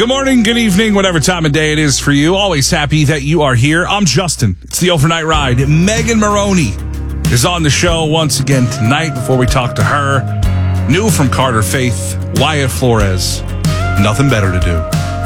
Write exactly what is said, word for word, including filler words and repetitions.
Good morning, good evening, whatever time of day it is for you. Always happy that you are here. I'm Justin. It's the Overnight Ride. Megan Maroney is on the show once again tonight. Before we talk to her, new from Carter Faith, Wyatt Flores. Nothing better to do.